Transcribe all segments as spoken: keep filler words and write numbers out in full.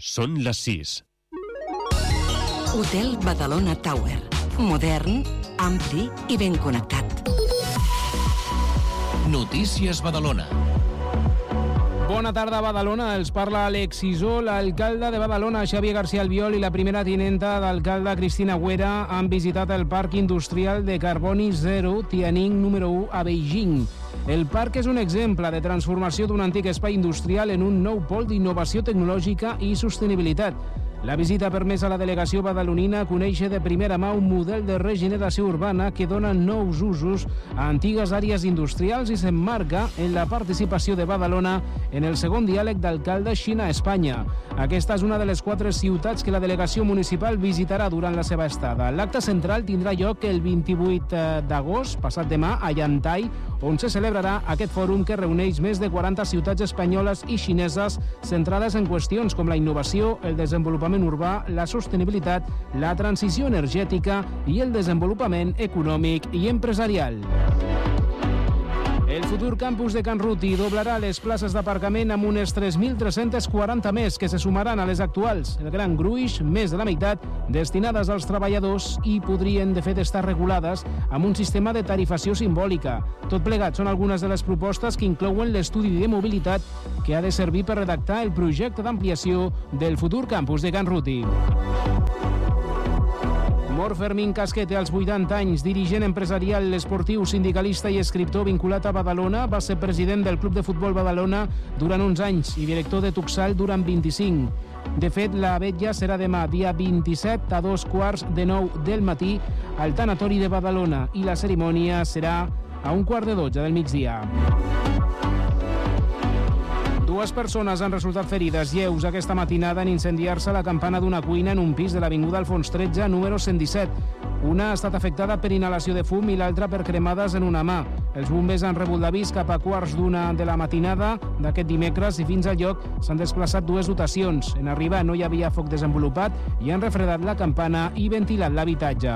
Són les sis. Hotel Badalona Tower. Modern, ampli i ben connectat. Notícies Badalona. Bona tarda, Badalona. Els parla Àlex Isó. L'alcalde de Badalona, Xavier García Albiol, i la primera tinenta d'alcalde, Cristina Güera, han visitat el Parc Industrial de Carboni Zero, Tianjin número u, a Beijing. El parc és un exemple de transformació d'un antic espai industrial en un nou pol d'innovació tecnològica i sostenibilitat. La visita ha permès a la delegació badalonina conèixer de primera mà un model de regeneració urbana que dona nous usos a antigues àrees industrials i s'emmarca en la participació de Badalona en el segon diàleg d'alcalde Xina-Espanya. Aquesta és una de les quatre ciutats que la delegació municipal visitarà durant la seva estada. L'acte central tindrà lloc el vint-i-vuit d'agost, passat demà, a Yantai, on se celebrarà aquest fòrum que reuneix més de quaranta ciutats espanyoles i xineses centrades en qüestions com la innovació, el desenvolupament urbà, la sostenibilitat, la transició energètica i el desenvolupament econòmic i empresarial. El futur campus de Can Ruti doblarà les places d'aparcament amb unes tres mil tres-cents quaranta més que se sumaran a les actuals. El gran gruix, més de la meitat, destinades als treballadors i podrien, de fet, estar regulades amb un sistema de tarifació simbòlica. Tot plegat són algunes de les propostes que inclouen l'estudi de mobilitat que ha de servir per redactar el projecte d'ampliació del futur campus de Can Ruti. Mor Fermín Casquete, als vuitanta anys, dirigent empresarial, esportiu, sindicalista i escriptor vinculat a Badalona, va ser president del Club de Futbol Badalona durant uns anys i director de Tuxal durant vint-i-cinc. De fet, la vetlla serà demà, dia vint-i-set, a dos quarts de nou del matí, al tanatori de Badalona, i la cerimònia serà a un quart de dotze del migdia. Dues persones han resultat ferides lleus aquesta matinada en incendiar-se la campana d'una cuina en un pis de l'avinguda Alfons tretze, número cent disset. Una ha estat afectada per inhalació de fum i l'altra per cremades en una mà. Els bombers han rebut l'avís cap a quarts d'una de la matinada d'aquest dimecres i fins al lloc s'han desplaçat dues dotacions. En arribar no hi havia foc desenvolupat i han refredat la campana i ventilat l'habitatge.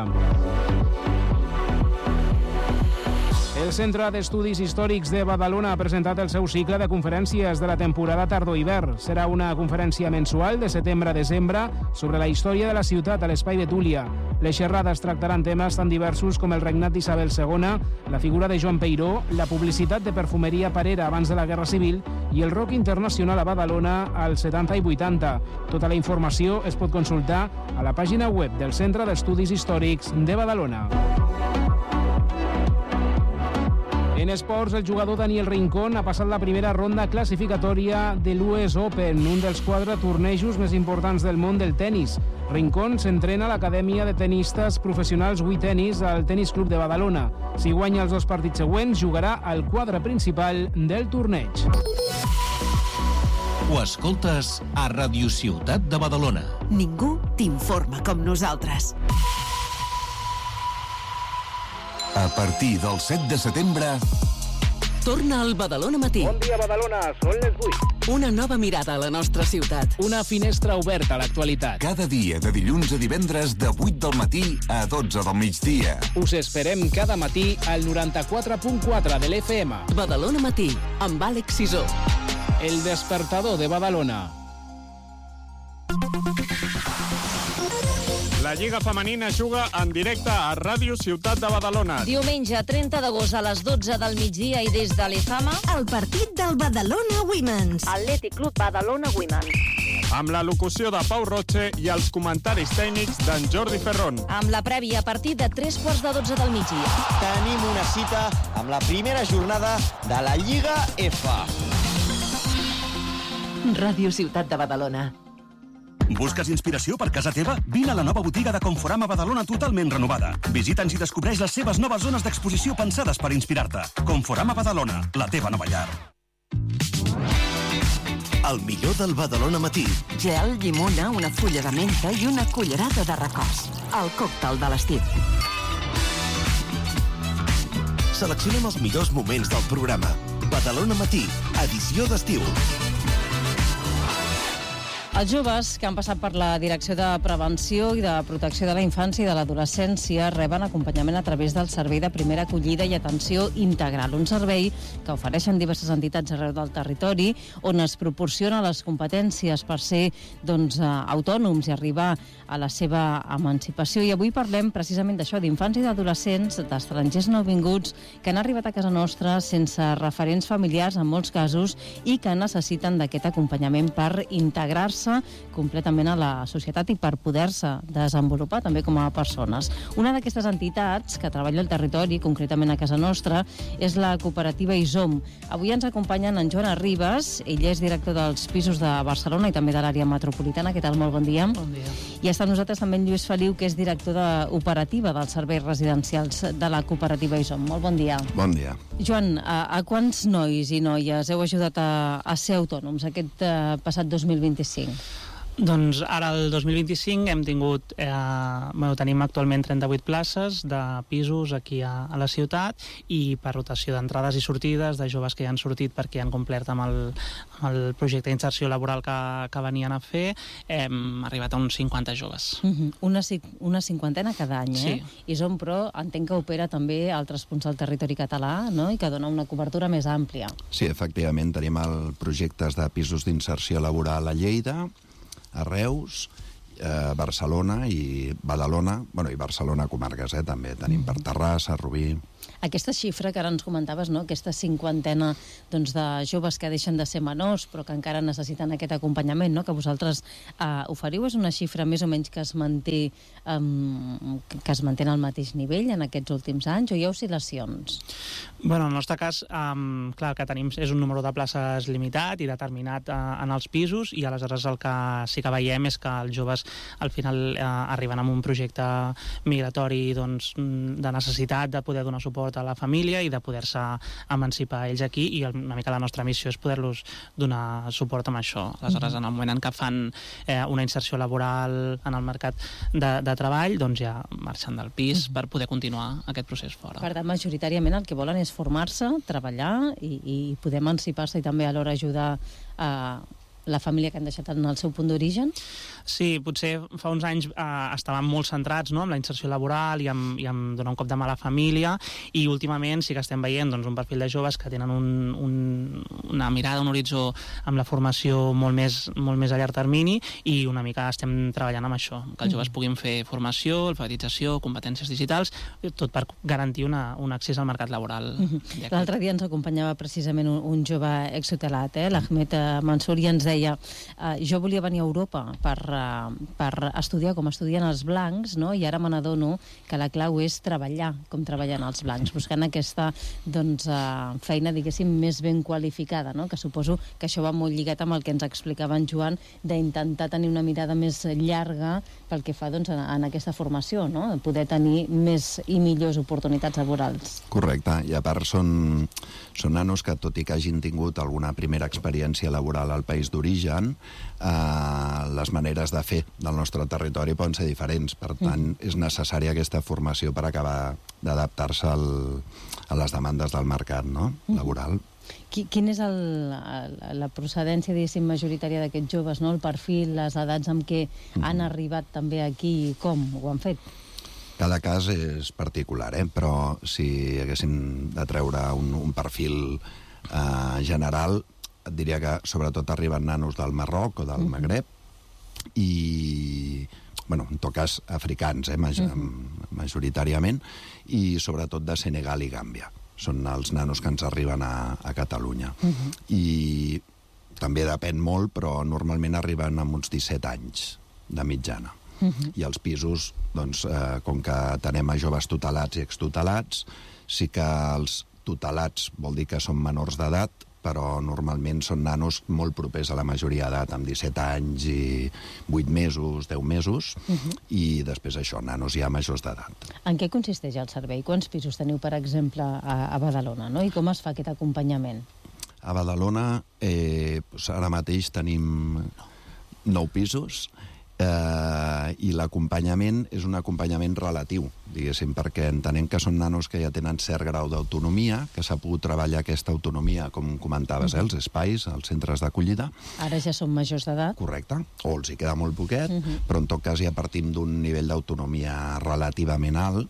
El Centre d'Estudis Històrics de Badalona ha presentat el seu cicle de conferències de la temporada tardor-hivern. Serà una conferència mensual de setembre a desembre sobre la història de la ciutat a l'Espai Betúlia. Les xerrades tractaran temes tan diversos com el regnat d'Isabel segona, la figura de Joan Peiró, la publicitat de perfumeria Parera abans de la Guerra Civil i el rock internacional a Badalona als setanta i vuitanta. Tota la informació es pot consultar a la pàgina web del Centre d'Estudis Històrics de Badalona. En esports, el jugador Daniel Rincón ha passat la primera ronda classificatòria de l'U S Open, un dels quatre tornejos més importants del món del tennis. Rincón s'entrena a l'Acadèmia de Tenistes Professionals Wii Tennis al Tenis Club de Badalona. Si guanya els dos partits següents, jugarà al quadre principal del torneig. Ho escoltes a Ràdio Ciutat de Badalona. Ningú t'informa com nosaltres. A partir del set de setembre... Torna al Badalona Matí. Bon dia, Badalona. Són les vuit. Una nova mirada a la nostra ciutat. Una finestra oberta a l'actualitat. Cada dia, de dilluns a divendres, de vuit del matí a dotze del migdia. Us esperem cada matí al noranta-quatre punt quatre de l'F M. Badalona Matí, amb Àlex Isó. El despertador de Badalona. La Lliga Femenina juga en directe a Ràdio Ciutat de Badalona. Diumenge trenta d'agost a les dotze del migdia i des de l'Ezama, el partit del Badalona Women's. Atlètic Club Badalona Women's. Amb la locució de Pau Roche i els comentaris tècnics d'en Jordi Ferrón. Amb la prèvia a partir de tres quarts de dotze del migdia. Tenim una cita amb la primera jornada de la Lliga F. Ràdio Ciutat de Badalona. Busques inspiració per casa teva? Vine a la nova botiga de Conforama Badalona totalment renovada. Visita'ns i descobreix les seves noves zones d'exposició pensades per inspirar-te. Conforama Badalona, la teva nova llar. El millor del Badalona Matí. Gel, llimona, una fulla de menta i una cullerada de records. El còctel de l'estiu. Seleccionem els millors moments del programa. Badalona Matí, edició d'estiu. Els joves que han passat per la Direcció de Prevenció i de Protecció de la Infància i de l'Adolescència reben acompanyament a través del Servei de Primera Acollida i Atenció Integral, un servei que ofereixen diverses entitats arreu del territori on es proporciona les competències per ser doncs, autònoms i arribar a la seva emancipació. I avui parlem precisament d'això, d'infants i d'adolescents, d'estrangers nouvinguts que han arribat a casa nostra sense referents familiars en molts casos i que necessiten d'aquest acompanyament per integrar-se completament a la societat i per poder-se desenvolupar també com a persones. Una d'aquestes entitats que treballa al territori, concretament a casa nostra, és la cooperativa Isom. Avui ens acompanyen en Joan Arribas, ell és director dels pisos de Barcelona i també de l'àrea metropolitana. Què tal? Molt bon dia. Bon dia. I està amb nosaltres també en Lluís Feliu, que és director d'operativa dels serveis residencials de la cooperativa Isom. Molt bon dia. Bon dia. Joan, a, a quants nois i noies heu ajudat a, a ser autònoms aquest uh, passat dos mil vint-i-cinc? Doncs ara, el dos mil vint-i-cinc, hem tingut, eh, bueno, tenim actualment trenta-vuit places de pisos aquí a, a la ciutat i per rotació d'entrades i sortides de joves que ja han sortit perquè han complert amb el, amb el projecte d'inserció laboral que, que venien a fer, hem arribat a uns cinquanta joves. Uh-huh. una, una cinquantena cada any, eh? Sí. I som, però, entenc que opera també a altres punts del territori català, no? I que dona una cobertura més àmplia. Sí, efectivament, tenim el projectes de pisos d'inserció laboral a Lleida, a Reus, eh, Barcelona i Badalona, bueno, i Barcelona comarques, eh, també. Tenim per Terrassa, Rubí... Aquesta xifra que ara ens comentaves, no? Aquesta cinquantena doncs, de joves que deixen de ser menors però que encara necessiten aquest acompanyament, no? Que vosaltres eh, oferiu, és una xifra més o menys que es manté um, que es manté al mateix nivell en aquests últims anys o hi ha oscil·lacions? Bueno, en el nostre cas, um, clar, que tenim és un número de places limitat i determinat uh, en els pisos i aleshores el que sí que veiem és que els joves al final uh, arriben amb un projecte migratori doncs, de necessitat de poder donar suport a la família i de poder-se emancipar ells aquí i una mica la nostra missió és poder-los donar suport amb això. Aleshores, en el moment en què fan eh, una inserció laboral en el mercat de, de treball, doncs ja marxen del pis uh-huh. per poder continuar aquest procés fora. Per tant, majoritàriament el que volen és formar-se, treballar i, i poder emancipar-se i també alhora ajudar a la família que han deixat en el seu punt d'origen? Sí, potser fa uns anys eh, estàvem molt centrats, no?, en la inserció laboral i en, i en donar un cop de mà a la família i últimament sí que estem veient doncs, un perfil de joves que tenen un, un, una mirada, un horitzó amb la formació molt més, molt més a llarg termini i una mica estem treballant amb això, que els joves puguin fer formació, alfabetització, competències digitals, tot per garantir una, un accés al mercat laboral. Uh-huh. L'altre dia ens acompanyava precisament un, un jove extutelat, eh? l'Ahmed Mansour, i ens deia Uh, jo volia venir a Europa per, uh, per estudiar com estudien els blancs, no? I ara me n'adono que la clau és treballar com treballen els blancs, buscant aquesta doncs, uh, feina, diguéssim, més ben qualificada, no? Que suposo que això va molt lligat amb el que ens explicava en Joan, d'intentar tenir una mirada més llarga pel que fa doncs, en, en aquesta formació, no? Poder tenir més i millors oportunitats laborals. Correcte, i a part són, són nanos que, tot i que hagin tingut alguna primera experiència laboral al país d'origen, origen, eh, les maneres de fer del nostre territori poden ser diferents. Per tant, mm. és necessària aquesta formació per acabar d'adaptar-se al, a les demandes del mercat, no? mm. laboral. Quina és el, la procedència, diguéssim, majoritària d'aquests joves, no? El perfil, les edats amb què mm. han arribat també aquí i com ho han fet? Cada cas és particular, eh? Però si haguéssim de treure un, un perfil eh, general, et diria que sobretot arriben nanos del Marroc o del uh-huh. Magreb i, bueno, en tot cas, africans, eh, major, uh-huh. majoritàriament, i sobretot de Senegal i Gàmbia. Són els nanos que ens arriben a, a Catalunya. Uh-huh. I també depèn molt, però normalment arriben amb uns disset anys de mitjana. Uh-huh. I els pisos, doncs, eh, com que tenem a joves tutelats i extutelats, sí que els tutelats vol dir que són menors d'edat, però normalment són nanos molt propers a la majoria d'edat, amb disset anys i vuit mesos, deu mesos, uh-huh. i després això, nanos ja majors d'edat. En què consisteix el servei? Quants pisos teniu, per exemple, a, a Badalona, no? I com es fa aquest acompanyament? A Badalona, eh, doncs ara mateix tenim nou pisos Eh, I l'acompanyament és un acompanyament relatiu, diguéssim, perquè entenem que són nanos que ja tenen cert grau d'autonomia, que s'ha pogut treballar aquesta autonomia, com comentaves, uh-huh. eh, els espais, els centres d'acollida. Ara ja són majors d'edat. Correcte, o els hi queda molt poquet, uh-huh. però en tot cas ja partim d'un nivell d'autonomia relativament alt,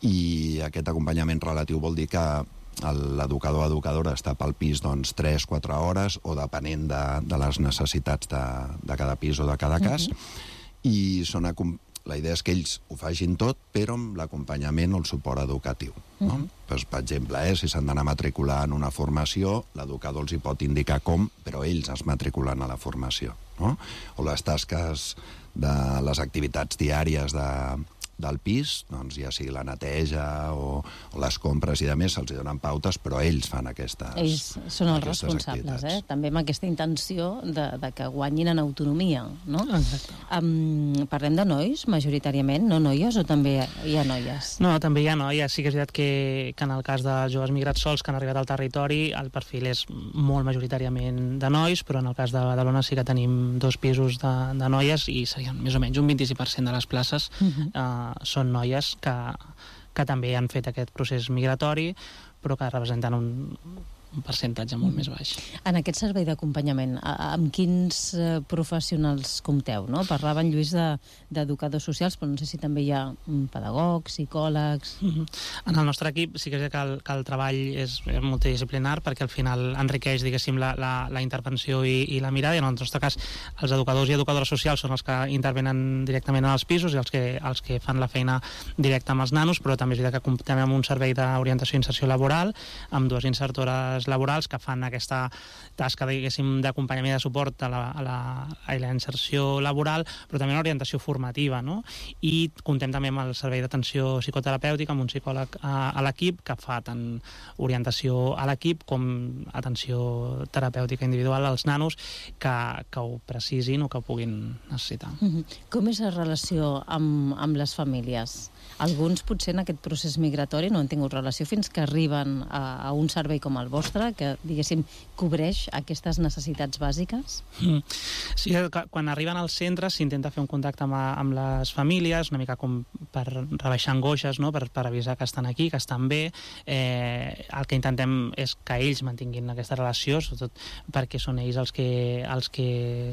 i aquest acompanyament relatiu vol dir que l'educador o educadora està pel pis doncs, tres a quatre hores, o depenent de, de les necessitats de, de cada pis o de cada cas, uh-huh. i són, la idea és que ells ho facin tot, però amb l'acompanyament o el suport educatiu. No? Uh-huh. Pues, per exemple, eh, si s'han d'anar a matricular en una formació, l'educador els hi pot indicar com, però ells es matriculen a la formació. No? O les tasques de les activitats diàries de del pis, doncs ja sigui la neteja o, o les compres i de més, se'ls donen pautes, però ells fan aquestes Ells són els responsables, eh? També amb aquesta intenció de, de que guanyin en autonomia, no? Exacte. Um, parlem de nois, majoritàriament, no noies, o també hi ha noies? No, també hi ha noies. Sí que és veritat que, que en el cas dels joves migrats sols que han arribat al territori, el perfil és molt majoritàriament de nois, però en el cas de Badalona sí que tenim dos pisos de, de noies i serien més o menys un vint-i-cinc per cent de les places uh-huh. eh, són noies que, que també han fet aquest procés migratori, però que representen un, un percentatge molt mm. més baix. En aquest servei d'acompanyament, amb quins eh, professionals compteu? No? Parlava en Lluís d'educadors de, socials, però no sé si també hi ha pedagogs, psicòlegs... Mm-hmm. En el nostre equip sí que és que el, que el treball és multidisciplinar, perquè al final enriqueix, diguéssim, la, la, la intervenció i, i la mirada, i en el nostre cas els educadors i educadores socials són els que intervenen directament en els pisos i els que, els que fan la feina directa amb els nanos, però també és veritat que comptem amb un servei d'orientació i inserció laboral, amb dues insertores laborals que fan aquesta tasca, diguéssim, d'acompanyament i de suport a la, a, la, a la inserció laboral, però també una orientació formativa, no? I comptem també amb el servei d'atenció psicoterapèutica, amb un psicòleg a, a l'equip que fa tant orientació a l'equip com atenció terapèutica individual als nanos que, que ho precisin o que ho puguin necessitar. Mm-hmm. Com és la relació amb, amb les famílies? Alguns potser en aquest procés migratori no han tingut relació fins que arriben a, a un servei com el vostre, que, diguéssim, cobreix aquestes necessitats bàsiques? Mm. Sí, que quan arriben als centres s'intenta fer un contacte amb, amb les famílies, una mica com per rebaixar angoixes, no? per, per avisar que estan aquí, que estan bé. Eh, el que intentem és que ells mantinguin aquesta relació, sobretot perquè són ells els que, els que,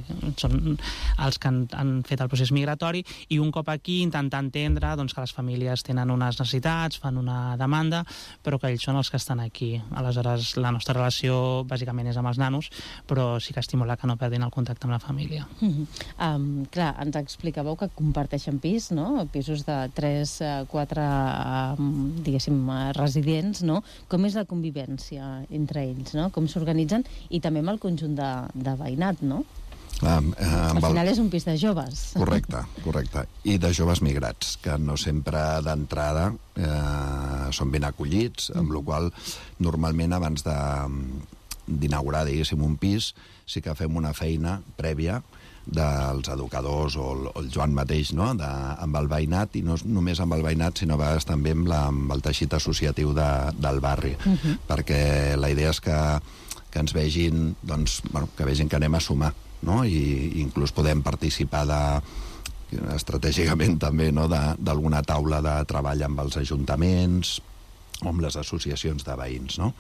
són els que han, han fet el procés migratori, i un cop aquí intentar entendre doncs, que les famílies tenen unes necessitats, fan una demanda, però que ells són els que estan aquí. Aleshores, la nostra relació bàsicament és amb els nanos, però sí que estimula que no perdin el contacte amb la família. Mm-hmm. um, clar, ens explicàveu que comparteixen pis, no? Pisos de tres a quatre, um, diguéssim, residents, no? Com és la convivència entre ells, no? Com s'organitzen, i també amb el conjunt de, de veïnat, no? Clar, eh, Al final és un pis de joves. Correcte, correcte. I de joves migrats, que no sempre d'entrada eh, són ben acollits, amb la qual normalment abans de d'inaugurar, diguéssim, un pis, sí que fem una feina prèvia dels educadors o el, o el Joan mateix, no? de, amb el veïnat, i no només amb el veïnat, sinó a vegades també amb, la, amb el teixit associatiu de, del barri, uh-huh. perquè la idea és que, que ens vegin, doncs, bueno, que vegin que anem a sumar, no? I, i inclús podem participar de, estratègicament també, no? d'alguna taula de treball amb els ajuntaments o amb les associacions de veïns, no?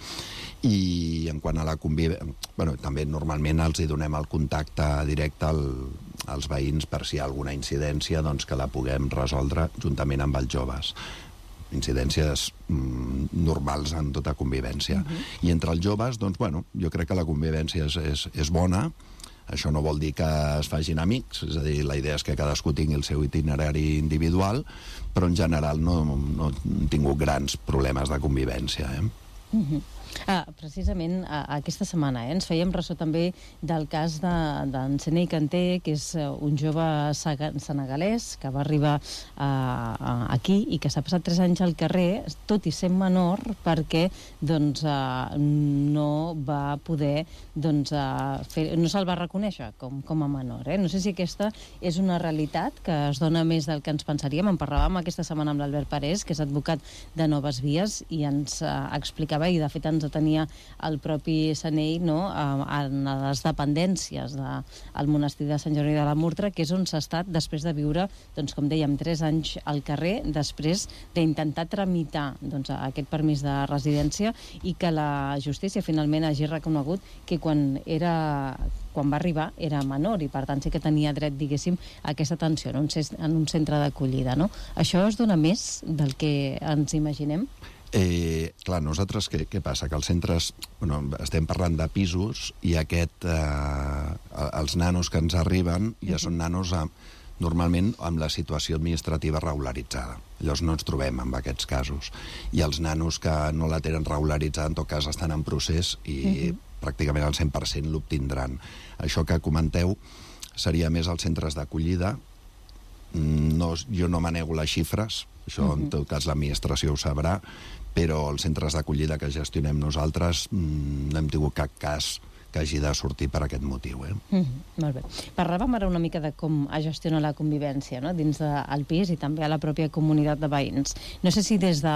I en quant a la convivència, bueno, també normalment els hi donem el contacte directe al, als veïns per si hi ha alguna incidència, doncs que la puguem resoldre juntament amb els joves. Incidències mm, normals en tota convivència. Uh-huh. I entre els joves, doncs, bueno, jo crec que la convivència és, és, és bona. Això no vol dir que es facin amics, és a dir, la idea és que cadascú tingui el seu itinerari individual, però en general no, no he tingut grans problemes de convivència, eh? Uh-huh. Ah, precisament a, a aquesta setmana eh, ens fèiem ressò també del cas d'en de, Senei Kanté, que és un jove senegalès que va arribar a, a, aquí i que s'ha passat tres anys al carrer, tot i sent menor, perquè doncs, a, no va poder doncs, a, fer, no se'l va reconèixer com, com a menor. Eh? No sé si aquesta és una realitat que es dona més del que ens pensaríem. En parlàvem aquesta setmana amb l'Albert Parés, que és advocat de Noves Vies, i ens a, explicava explicava, i de fet ens atenia el propi Sanell, no?, en les dependències del monestir de Sant Jordi de la Murtra, que és on s'ha estat després de viure, doncs, com dèiem, tres anys al carrer, després d'intentar tramitar doncs, aquest permís de residència, i que la justícia finalment hagi reconegut que quan era... quan va arribar era menor i, per tant, sí que tenia dret, diguéssim, a aquesta atenció en un, en un centre d'acollida, no? Això es dona més del que ens imaginem? Eh, clar, nosaltres què, què passa? Que els centres... Bueno, estem parlant de pisos i aquest... Eh, els nanos que ens arriben ja són nanos amb, normalment amb la situació administrativa regularitzada. Llavors no ens trobem amb aquests casos. I els nanos que no la tenen regularitzada, en tot cas, estan en procés i uh-huh. pràcticament al cent per cent l'obtindran. Això que comenteu seria més als centres d'acollida. No, jo no manego les xifres, això uh-huh. en tot cas l'administració ho sabrà, però els centres d'acollida que gestionem nosaltres no hem tingut cap cas que hagi de sortir per aquest motiu. Eh? Mm-hmm, molt bé. Parlàvem ara una mica de com es gestiona la convivència, no?, dins del pis i també a la pròpia comunitat de veïns. No sé si des de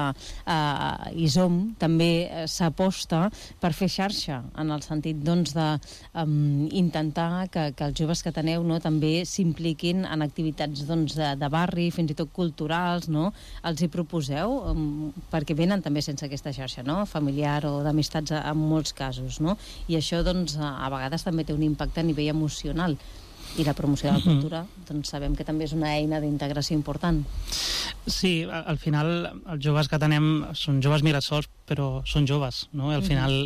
uh, I S O M també s'aposta per fer xarxa, en el sentit doncs, de um, intentar que, que els joves que teneu, no?, també s'impliquin en activitats doncs, de, de barri, fins i tot culturals, no? Els hi proposeu? Um, perquè venen també sense aquesta xarxa, no?, familiar o d'amistats en molts casos, no? I això, doncs, a vegades també té un impacte a nivell emocional, i la promoció de la cultura doncs sabem que també és una eina d'integració important. Sí, al final els joves que tenem són joves mirassols, però són joves, no? Al final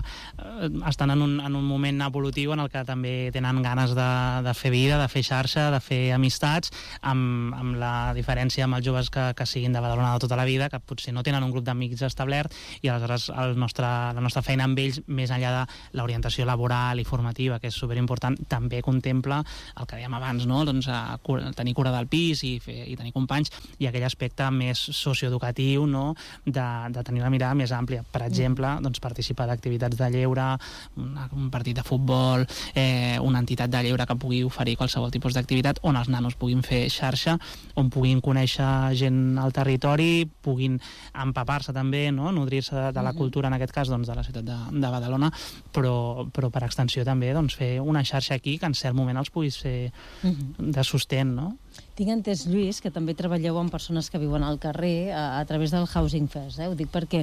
eh, estan en un, en un moment evolutiu en el que també tenen ganes de, de fer vida, de fer xarxa, de fer amistats, amb, amb la diferència amb els joves que, que siguin de Badalona de tota la vida, que potser no tenen un grup d'amics establert, i aleshores el nostre, la nostra feina amb ells, més enllà de l'orientació laboral i formativa, que és superimportant, també contempla el que dèiem abans, no? Doncs, a, a tenir cura del pis i, fer, i tenir companys, i aquell aspecte més socioeducatiu, no?, de, de tenir la mirada més àmplia. Per exemple, doncs, participar d'activitats de lleure, una, un partit de futbol, eh, una entitat de lleure que pugui oferir qualsevol tipus d'activitat on els nanos puguin fer xarxa, on puguin conèixer gent al territori, puguin empapar-se també, no?, nodrir-se de, de la cultura, en aquest cas, doncs, de la ciutat de, de Badalona, però, però per extensió també doncs, fer una xarxa aquí que en cert moment els puguis fer de sostén, no? Tinc entès, Lluís, que també treballeu amb persones que viuen al carrer a, a través del Housing First. Eh? Ho dic perquè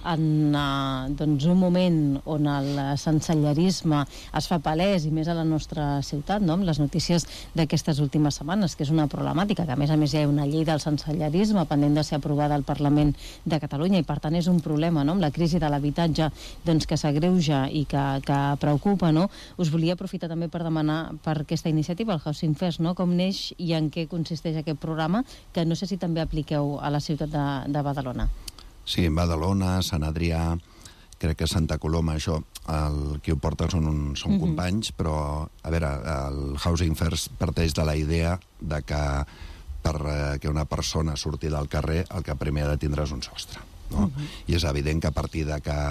en uh, doncs un moment on el sensellerisme es fa palès, i més a la nostra ciutat, no?, amb les notícies d'aquestes últimes setmanes, que és una problemàtica, que a més a més hi ha una llei del sensellerisme pendent de ser aprovada al Parlament de Catalunya, i per tant és un problema, no?, amb la crisi de l'habitatge doncs, que s'agreuja i que, que preocupa, no? Us volia aprofitar també per demanar per aquesta iniciativa, el Housing First, no?, com neix i en què consisteix aquest programa, que no sé si també apliqueu a la ciutat de, de Badalona. Sí, en Badalona, Sant Adrià, crec que Santa Coloma, això, el qui ho porta són, un, són uh-huh. companys, però, a veure, el Housing First parteix de la idea de que per que una persona surti del carrer el que primer ha de tindre és un sostre, no? Uh-huh. I és evident que a partir de que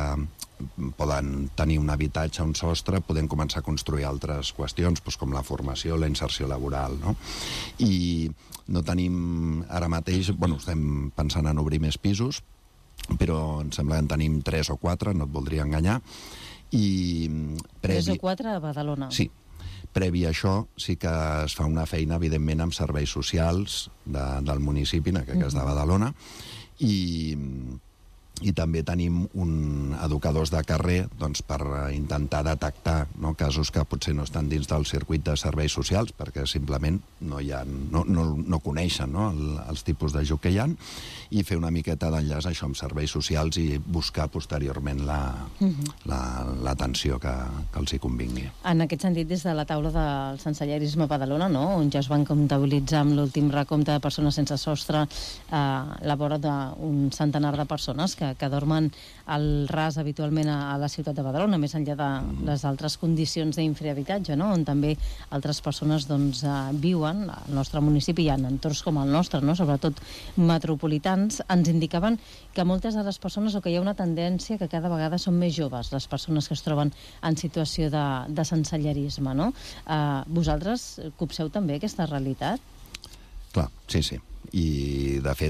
poden tenir un habitatge, un sostre, podem començar a construir altres qüestions, doncs com la formació, la inserció laboral, no? I no tenim ara mateix, bueno, estem pensant en obrir més pisos, però em sembla que en tenim tres o quatre, no et voldria enganyar, i previ... Tres o quatre a Badalona. Sí. Previ a això, sí que es fa una feina, evidentment, amb serveis socials de, del municipi, en aquest cas de Badalona, i... i també tenim un educadors de carrer doncs, per intentar detectar, no?, casos que potser no estan dins del circuit de serveis socials perquè simplement no, hi ha, no, no, no coneixen, no?, el, els tipus de joc que hi ha, i fer una miqueta d'enllaç això amb serveis socials i buscar posteriorment l'atenció la, la, que, que els hi convingui. En aquest sentit, des de la taula del sensellerisme a Badalona, no?, on ja es van comptabilitzar amb l'últim recompte de persones sense sostre a la vora d'un centenar de persones que que dormen al ras habitualment a, a la ciutat de Badalona, més enllà de les altres condicions d'infrahabitatge, no?, on també altres persones doncs, uh, viuen al nostre municipi i en entorns com el nostre, no?, sobretot metropolitans, ens indicaven que moltes de les persones, o que hi ha una tendència que cada vegada són més joves, les persones que es troben en situació de, de sensellerisme, no? Uh, vosaltres copseu també aquesta realitat? Clar, sí, sí. I, de fet,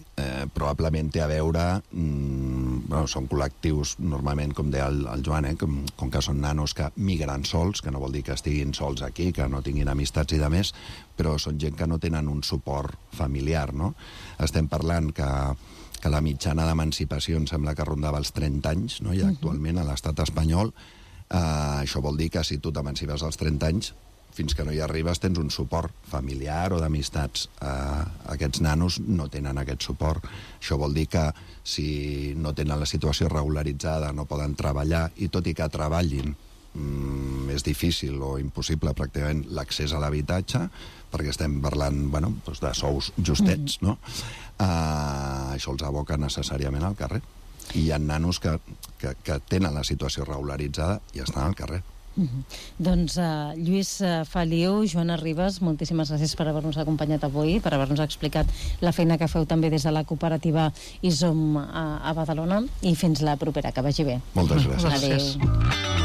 eh, probablement té a veure... Mm, bueno, són col·lectius, normalment, com deia el, el Joan, eh, com, com que són nanos que migren sols, que no vol dir que estiguin sols aquí, que no tinguin amistats i de més, però són gent que no tenen un suport familiar, no? Estem parlant que, que la mitjana d'emancipació em sembla que rondava els trenta anys, no? I actualment a l'estat espanyol eh, això vol dir que si tu t'emancipes als trenta anys, fins que no hi arribes tens un suport familiar o d'amistats. Eh, aquests nanos no tenen aquest suport. Això vol dir que si no tenen la situació regularitzada, no poden treballar, i tot i que treballin, mm, és difícil o impossible pràcticament l'accés a l'habitatge, perquè estem parlant, bueno, doncs de sous justets, no? Eh, això els aboca necessàriament al carrer. I hi ha nanos que, que, que tenen la situació regularitzada i estan al carrer. Uh-huh. Doncs uh, Lluís uh, Feliu, Joana Ribas, moltíssimes gràcies per haver-nos acompanyat avui, per haver-nos explicat la feina que feu també des de la cooperativa ISOM a, a Badalona, i fins la propera, que vagi bé. Moltes gràcies. Adéu.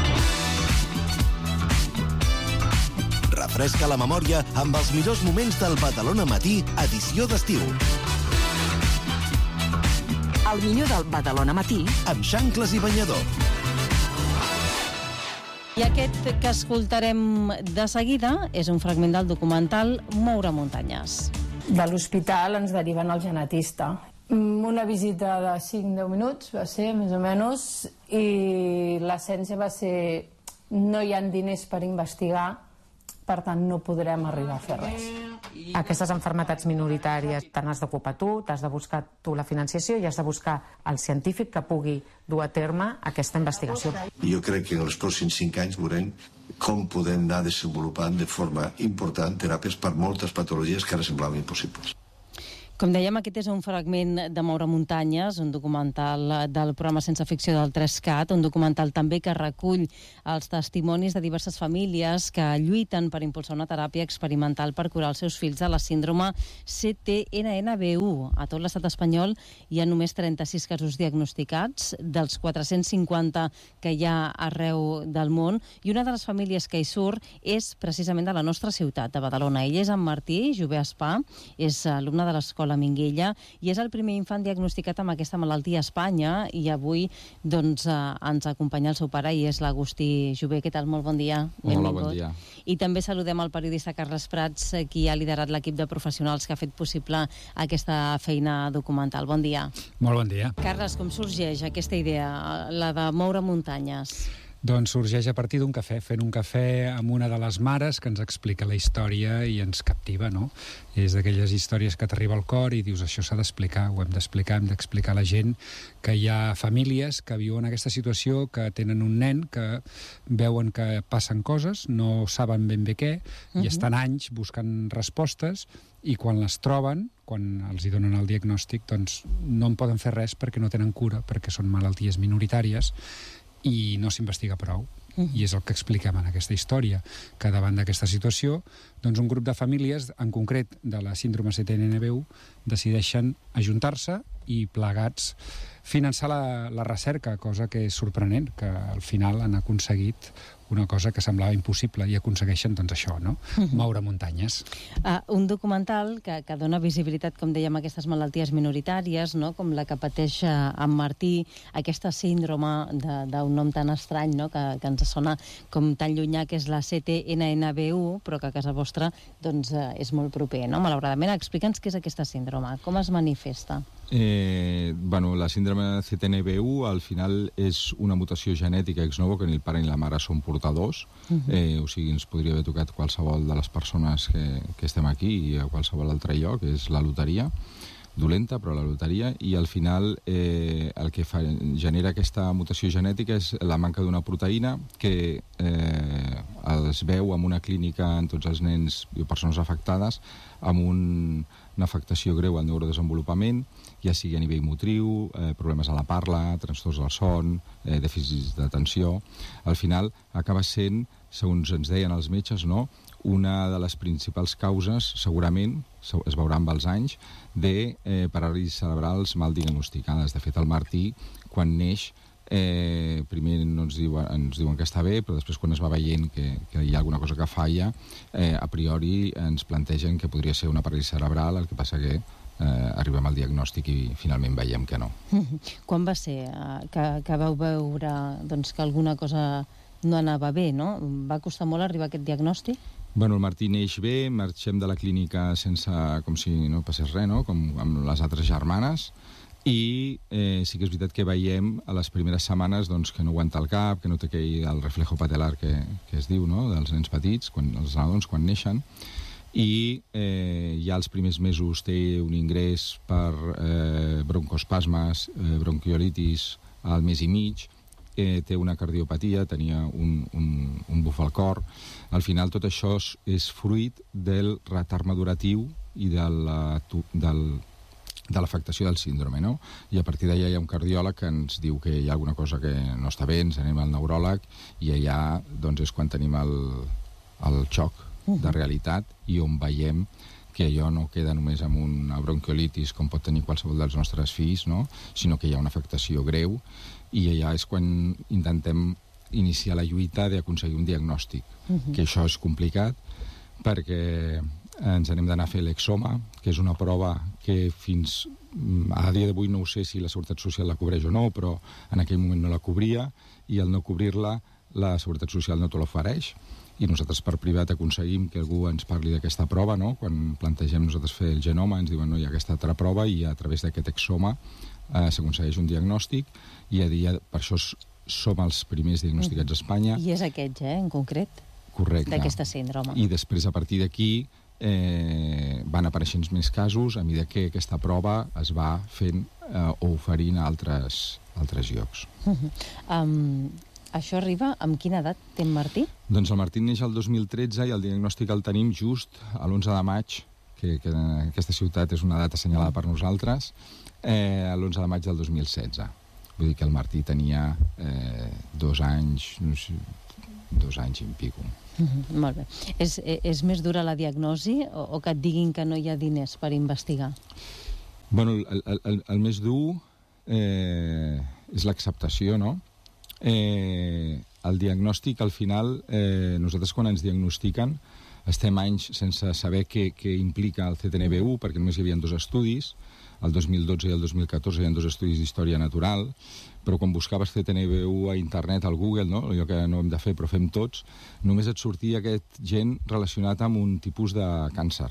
Refresca la memòria amb els millors moments del Badalona Matí, edició d'estiu. El millor del Badalona Matí amb xancles i banyador. I aquest que escoltarem de seguida és un fragment del documental Moure muntanyes. De l'hospital ens deriven al genetista. Una visita de cinc a deu minuts va ser, més o menys, i l'essència va ser: no hi ha diners per investigar, per tant no podrem arribar a fer res. Aquestes malalties minoritàries te n'has d'ocupar tu, t'has de buscar tu la financiació i has de buscar el científic que pugui dur a terme aquesta investigació. Jo crec que en els pròxims cinc anys veurem com podem anar desenvolupant de forma important teràpies per moltes patologies que ara semblaven impossibles. Com dèiem, aquest és un fragment de Moure muntanyes, un documental del programa Sense Ficció del tres cat, un documental també que recull els testimonis de diverses famílies que lluiten per impulsar una teràpia experimental per curar els seus fills de la síndrome C T N N B U. A tot l'estat espanyol hi ha només trenta-sis casos diagnosticats, dels quatre-cents cinquanta que hi ha arreu del món, i una de les famílies que hi surt és precisament de la nostra ciutat, de Badalona. Ell és en Martí Jové Espà, és alumne de l'escola la Minguella, i és el primer infant diagnosticat amb aquesta malaltia a Espanya, i avui doncs, eh, ens acompanya el seu pare, i és l'Agustí Jové. Què tal? Molt bon dia. Hola, bon dia. I també saludem el periodista Carles Prats, qui ha liderat l'equip de professionals que ha fet possible aquesta feina documental. Bon dia. Molt bon dia. Carles, com sorgeix aquesta idea, la de Moure muntanyes? Doncs sorgeix a partir d'un cafè, fent un cafè amb una de les mares que ens explica la història i ens captiva, no? És d'aquelles històries que t'arriba al cor i dius, això s'ha d'explicar, ho hem d'explicar, hem d'explicar a la gent que hi ha famílies que viuen aquesta situació, que tenen un nen, que veuen que passen coses, no saben ben bé què, uh-huh. i estan anys buscant respostes, i quan les troben, quan els hi donen el diagnòstic, doncs no en poden fer res perquè no tenen cura, perquè són malalties minoritàries, i no s'investiga prou. Uh-huh. I és el que expliquem en aquesta història, que davant d'aquesta situació, doncs un grup de famílies, en concret de la síndrome C T N N B U, decideixen ajuntar-se i plegats finançar la, la recerca, cosa que és sorprenent, que al final han aconseguit una cosa que semblava impossible, i aconsegueixen, doncs, això, no? Uh-huh. Moure muntanyes. Uh, un documental que, que dona visibilitat, com dèiem, a aquestes malalties minoritàries, no? Com la que pateix uh, en Martí, aquesta síndrome d'un nom tan estrany, no? que, que ens sona com tan llunyà, que és la C T N N B U, però que a casa vostra doncs, uh, és molt proper, no? Malauradament, explica'ns què és aquesta síndrome, com es manifesta. Eh, bueno, la síndrome C T N B U al final és una mutació genètica ex novo, que ni el pare ni la mare són portadors, uh-huh. eh, o sigui, ens podria haver tocat qualsevol de les persones que, que estem aquí i a qualsevol altre lloc, és la loteria, dolenta, però la loteria, i al final eh, el que fa, genera aquesta mutació genètica és la manca d'una proteïna que eh, es veu en una clínica en tots els nens i persones afectades amb un, una afectació greu al neurodesenvolupament, ja sigui a nivell motriu, eh, problemes a la parla, trastorns del son, eh, dèficits d'atenció. Al final acaba sent, segons ens deien els metges, no?, una de les principals causes, segurament, es veurà amb els anys, de eh, paràlisis cerebrals mal diagnosticades. De fet, el Martí, quan neix, eh, primer no ens, diuen, ens diuen que està bé, però després, quan es va veient que, que hi ha alguna cosa que falla, eh, a priori ens plantegen que podria ser una paràlisi cerebral, el que passa que eh, arribem al diagnòstic i finalment veiem que no. Quan va ser eh, que, que vau veure doncs, que alguna cosa no anava bé, no? Va costar molt arribar a aquest diagnòstic? Bueno, el Martí neix bé, marxem de la clínica sense, com si no passés res, no? Com amb les altres germanes, i eh, sí que és veritat que veiem a les primeres setmanes doncs, que no aguanta el cap, que no té aquell, el reflejo patelar que, que es diu, no? Dels nens petits, quan, els nadons, quan neixen, i eh, ja els primers mesos té un ingrés per eh, broncoespasmes, eh, bronquiolitis al mes i mig, eh, té una cardiopatia, tenia un, un, un buf al cor. Al final tot això és, és fruit del retard maduratiu i de la, del, de l'afectació del síndrome, no? I a partir d'allà hi ha un cardiòleg que ens diu que hi ha alguna cosa que no està bé, ens anem al neuròleg, i allà doncs, és quan tenim el, el xoc de realitat i on veiem que allò no queda només amb una bronquiolitis com pot tenir qualsevol dels nostres fills, no? Sinó que hi ha una afectació greu, i allà és quan intentem iniciar la lluita d'aconseguir un diagnòstic, uh-huh. que això és complicat perquè ens anem d'anar a fer l'exoma, que és una prova que fins a dia d'avui no ho sé si la Seguretat Social la cobreix o no, però en aquell moment no la cobria, i al no cobrir-la la Seguretat Social no te l'ofereix, i nosaltres per privat aconseguim que algú ens parli d'aquesta prova, no? Quan plantegem nosaltres fer el genoma ens diuen no, hi ha aquesta altra prova, i a través d'aquest exoma eh, s'aconsegueix un diagnòstic, i a dia, per això som els primers diagnosticats a Espanya. I és aquest, eh, en concret? Correcte. D'aquesta síndrome. I després, a partir d'aquí, eh, van apareixent més casos a mesura que aquesta prova es va fent eh, o oferint a altres, altres llocs. Uh-huh. Um, això arriba amb quina edat té en Martí? Doncs el Martí neix el dos mil tretze i el diagnòstic el tenim just a l'onze de maig, que, que aquesta ciutat és una data assenyalada per nosaltres, eh, a l'onze de maig del dos mil setze. Vull dir que el Martí tenia eh, dos anys, no sé, dos anys i un pico. Uh-huh, molt bé. És, és més dura la diagnosi o, o que et diguin que no hi ha diners per investigar? Bueno, el, el, el, el més dur eh, és l'acceptació, no? Eh, el diagnòstic, al final, eh, nosaltres quan ens diagnostiquen estem anys sense saber què, què implica el C T N V U, perquè només hi havia dos estudis, el dos mil dotze i el dos mil catorze hi ha dos estudis d'història natural, però quan buscaves C T N V U a internet, al Google, no? Allò que no hem de fer però fem tots, només et sortia aquest gen relacionat amb un tipus de càncer.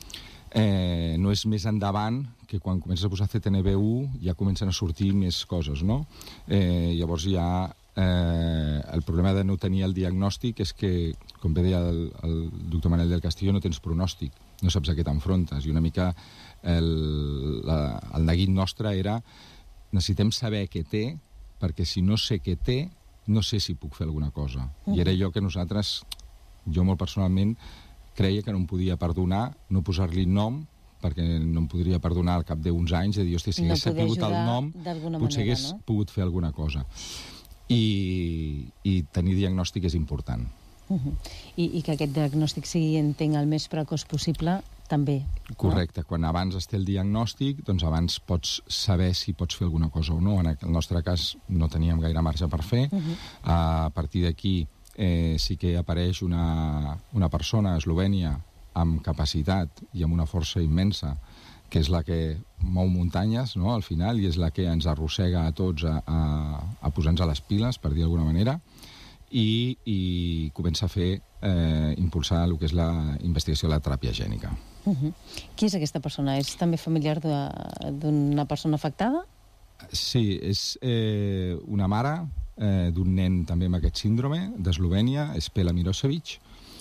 Eh, no és més endavant que quan comences a posar C T N V U ja comencen a sortir més coses, no? Eh, llavors ja eh, el problema de no tenir el diagnòstic és que, com bé deia el, el doctor Manel del Castillo, no tens pronòstic, no saps a què t'enfrontes, i una mica el, la, el neguit nostre era necessitem saber què té, perquè si no sé què té, no sé si puc fer alguna cosa. I era allò que nosaltres, jo molt personalment, creia que no em podia perdonar, no posar-li nom, perquè no em podria perdonar al cap d'uns anys, de dir, hòstia, si no hagués sapigut el nom, potser manera, hagués no? pogut fer alguna cosa. I, i tenir diagnòstic és important. Uh-huh. I, I que aquest diagnòstic sigui, entenc, el més precoç possible, també. Correcte. No? Quan abans es té el diagnòstic, doncs abans pots saber si pots fer alguna cosa o no. En el nostre cas no teníem gaire marge per fer. Uh-huh. A partir d'aquí eh, sí que apareix una, una persona a Eslovènia amb capacitat i amb una força immensa, que és la que mou muntanyes, no?, al final, i és la que ens arrossega a tots a, a, a posar-nos a les piles, per dir d'alguna manera, i, i comença a fer, eh, impulsar el que és la investigació de la teràpia gènica. Uh-huh. Qui és aquesta persona? És també familiar d'una persona afectada? Sí, és eh, una mare eh, d'un nen també amb aquest síndrome d'Eslovènia, és Pela Mirosevic,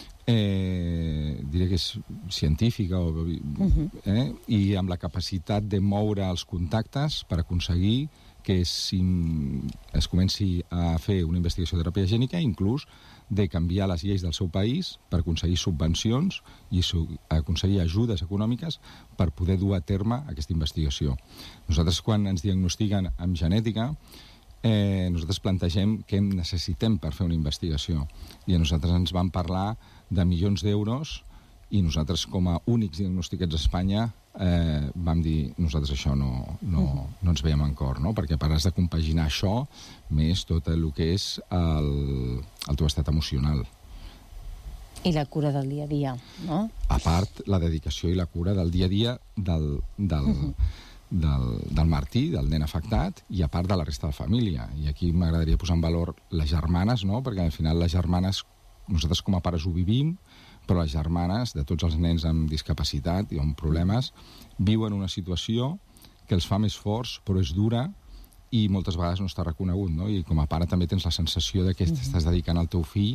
eh, diré que és científica o, uh-huh. eh, i amb la capacitat de moure els contactes per aconseguir que si es comenci a fer una investigació de teràpia gènica, inclús de canviar les lleis del seu país per aconseguir subvencions i su aconseguir ajudes econòmiques per poder dur a terme aquesta investigació. Nosaltres, quan ens diagnostiquen amb genètica, eh, nosaltres plantegem què necessitem per fer una investigació. I a nosaltres ens van parlar de milions d'euros i nosaltres, com a únics diagnosticats a Espanya, eh, vam dir, nosaltres això no, no, no ens veiem en cor, no? Perquè has de compaginar això més tot el que és el, el teu estat emocional. I la cura del dia a dia, no? A part, la dedicació i la cura del dia a dia del, del, uh-huh. del, del Martí, del nen afectat, i a part de la resta de família. I aquí m'agradaria posar en valor les germanes, no? Perquè al final les germanes, nosaltres com a pares ho vivim, però les germanes de tots els nens amb discapacitat i amb problemes viuen una situació que els fa més forts, però és dura i moltes vegades no està reconegut, no? I com a pare també tens la sensació de que uh-huh. estàs dedicant al teu fill,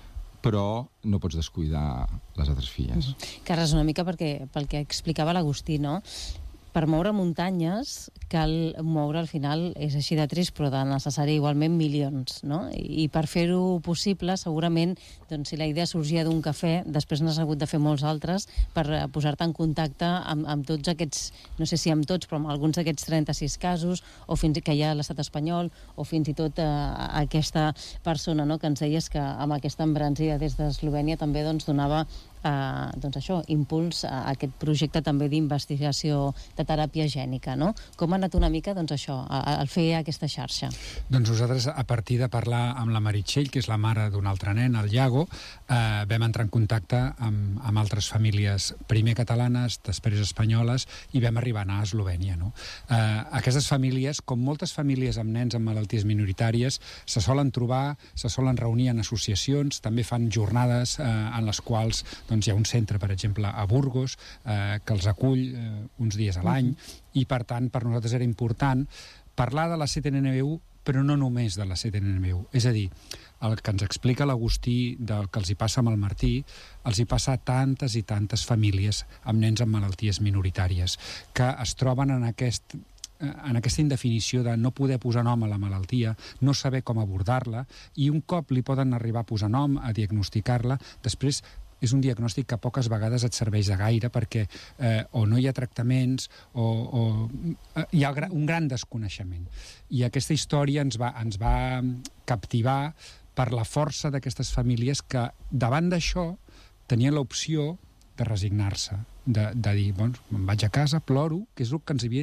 però no pots descuidar les altres filles. Uh-huh. Carles, una mica perquè, pel que explicava l'Agustí, no? Per moure muntanyes cal moure, al final, és així de trist, però de necessari igualment milions, no? I per fer-ho possible, segurament, doncs, si la idea sorgia d'un cafè, després n'has hagut de fer molts altres per posar-te en contacte amb, amb tots aquests, no sé si amb tots, però amb alguns d'aquests trenta-sis casos, o fins que hi ha l'estat espanyol, o fins i tot eh, aquesta persona, no?, que ens deies que amb aquesta embranzida des d'Eslovènia també doncs, donava Uh, doncs això, impuls a aquest projecte també d'investigació de teràpia gènica, no? Com ha anat una mica, doncs això, al fer aquesta xarxa? Doncs nosaltres, a partir de parlar amb la Meritxell, que és la mare d'un altre nen, el Iago, eh, vam entrar en contacte amb, amb altres famílies, primer catalanes, després espanyoles, i vam arribar a anar a Eslovènia, no? Eh, aquestes famílies, com moltes famílies amb nens amb malalties minoritàries, se solen trobar, se solen reunir en associacions, també fan jornades eh, en les quals doncs hi ha un centre, per exemple, a Burgos, eh, que els acull eh, uns dies a l'any, uh-huh. i per tant, per nosaltres era important parlar de la C T N B U, però no només de la C T N B U. És a dir, el que ens explica l'Agustí del que els hi passa amb el Martí, els hi passa a tantes i tantes famílies amb nens amb malalties minoritàries, que es troben en aquest en aquesta indefinició de no poder posar nom a la malaltia, no saber com abordar-la, i un cop li poden arribar a posar nom, a diagnosticar-la, després és un diagnòstic que poques vegades et serveix de gaire perquè eh, o no hi ha tractaments o, o eh, hi ha un gran desconeixement. I aquesta història ens va, ens va captivar per la força d'aquestes famílies que davant d'això tenien l'opció de resignar-se, de, de dir, bon, me'n vaig a casa, ploro, que és el que ens havia